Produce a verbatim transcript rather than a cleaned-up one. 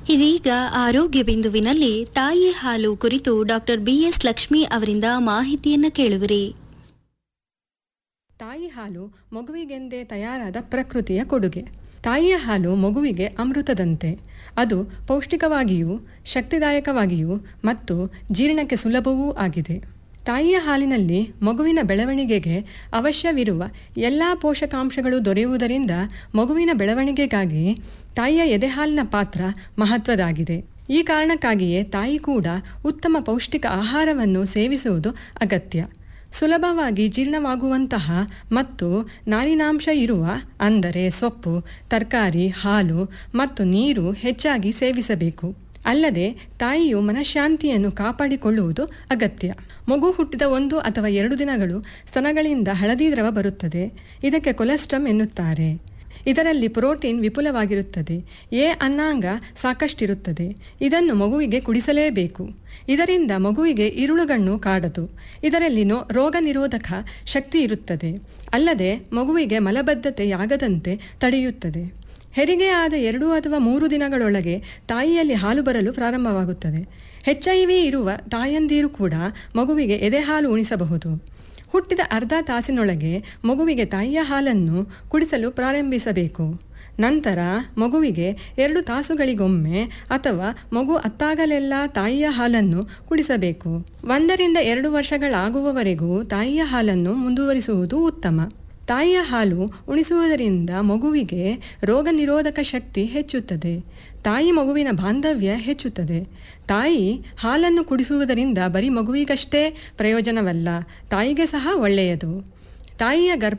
ಇದೀಗ ಆರೋಗ್ಯ ಬಿಂದುವಿನಲ್ಲಿ ತಾಯಿ ಹಾಲು ಕುರಿತು ಡಾಕ್ಟರ್ ಬಿಎಸ್ ಲಕ್ಷ್ಮಿ ಅವರಿಂದ ಮಾಹಿತಿಯನ್ನು ಕೇಳುವಿರಿ. ತಾಯಿ ಹಾಲು ಮಗುವಿಗೆಂದೇ ತಯಾರಾದ ಪ್ರಕೃತಿಯ ಕೊಡುಗೆ. ತಾಯಿಯ ಹಾಲು ಮಗುವಿಗೆ ಅಮೃತದಂತೆ. ಅದು ಪೌಷ್ಟಿಕವಾಗಿಯೂ ಶಕ್ತಿದಾಯಕವಾಗಿಯೂ ಮತ್ತು ಜೀರ್ಣಕ್ಕೆ ಸುಲಭವೂ ಆಗಿದೆ. ತಾಯಿಯ ಹಾಲಿನಲ್ಲಿ ಮಗುವಿನ ಬೆಳವಣಿಗೆಗೆ ಅವಶ್ಯವಿರುವ ಎಲ್ಲ ಪೋಷಕಾಂಶಗಳು ದೊರೆಯುವುದರಿಂದ ಮಗುವಿನ ಬೆಳವಣಿಗೆಗಾಗಿ ತಾಯಿಯ ಎದೆಹಾಲಿನ ಪಾತ್ರ ಮಹತ್ವದಾಗಿದೆ. ಈ ಕಾರಣಕ್ಕಾಗಿಯೇ ತಾಯಿ ಕೂಡ ಉತ್ತಮ ಪೌಷ್ಟಿಕ ಆಹಾರವನ್ನು ಸೇವಿಸುವುದು ಅಗತ್ಯ. ಸುಲಭವಾಗಿ ಜೀರ್ಣವಾಗುವಂತಹ ಮತ್ತು ನಾರಿನಾಂಶ ಇರುವ ಅಂದರೆ ಸೊಪ್ಪು, ತರಕಾರಿ, ಹಾಲು ಮತ್ತು ನೀರು ಹೆಚ್ಚಾಗಿ ಸೇವಿಸಬೇಕು. ಅಲ್ಲದೆ ತಾಯಿಯು ಮನಃಶಾಂತಿಯನ್ನು ಕಾಪಾಡಿಕೊಳ್ಳುವುದು ಅಗತ್ಯ. ಮಗು ಹುಟ್ಟಿದ ಒಂದು ಅಥವಾ ಎರಡು ದಿನಗಳು ಸ್ತನಗಳಿಂದ ಹಳದಿ ದ್ರವ ಬರುತ್ತದೆ. ಇದಕ್ಕೆ ಕೊಲೆಸ್ಟ್ರಮ್ ಎನ್ನುತ್ತಾರೆ. ಇದರಲ್ಲಿ ಪ್ರೋಟೀನ್ ವಿಪುಲವಾಗಿರುತ್ತದೆ. ಎ ಅನ್ನಾಂಗ ಸಾಕಷ್ಟಿರುತ್ತದೆ. ಇದನ್ನು ಮಗುವಿಗೆ ಕುಡಿಸಲೇಬೇಕು. ಇದರಿಂದ ಮಗುವಿಗೆ ಇರುಳುಗಣ್ಣು ಕಾಡದು. ಇದರಲ್ಲಿ ನೋ ರೋಗ ನಿರೋಧಕ ಶಕ್ತಿ ಇರುತ್ತದೆ. ಅಲ್ಲದೆ ಮಗುವಿಗೆ ಮಲಬದ್ಧತೆಯಾಗದಂತೆ ತಡೆಯುತ್ತದೆ. ಹೆರಿಗೆ ಆದ ಎರಡು ಅಥವಾ ಮೂರು ದಿನಗಳೊಳಗೆ ತಾಯಿಯಲ್ಲಿ ಹಾಲು ಬರಲು ಪ್ರಾರಂಭವಾಗುತ್ತದೆ. ಎಚ್ ಐ ವಿ ಇರುವ ತಾಯಂದಿರು ಕೂಡ ಮಗುವಿಗೆ ಎದೆಹಾಲು ಉಣಿಸಬಹುದು. ಹುಟ್ಟಿದ ಅರ್ಧ ತಾಸಿನೊಳಗೆ ಮಗುವಿಗೆ ತಾಯಿಯ ಹಾಲನ್ನು ಕುಡಿಸಲು ಪ್ರಾರಂಭಿಸಬೇಕು. ನಂತರ ಮಗುವಿಗೆ ಎರಡು ತಾಸುಗಳಿಗೊಮ್ಮೆ ಅಥವಾ ಮಗು ಅತ್ತಾಗಲೆಲ್ಲ ತಾಯಿಯ ಹಾಲನ್ನು ಕುಡಿಸಬೇಕು. ಒಂದರಿಂದ ಎರಡು ವರ್ಷಗಳಾಗುವವರೆಗೂ ತಾಯಿಯ ಹಾಲನ್ನು ಮುಂದುವರಿಸುವುದು ಉತ್ತಮ. ತಾಯಿಯ ಹಾಲು ಉಣಿಸುವುದರಿಂದ ಮಗುವಿಗೆ ರೋಗ ನಿರೋಧಕ ಶಕ್ತಿ ಹೆಚ್ಚುತ್ತದೆ. ತಾಯಿ ಮಗುವಿನ ಬಾಂಧವ್ಯ ಹೆಚ್ಚುತ್ತದೆ. ತಾಯಿ ಹಾಲನ್ನು ಕುಡಿಸುವುದರಿಂದ ಬರೀ ಮಗುವಿಗಷ್ಟೇ ಪ್ರಯೋಜನವಲ್ಲ, ತಾಯಿಗೆ ಸಹ ಒಳ್ಳೆಯದು. ತಾಯಿಯ ಗರ್ಭ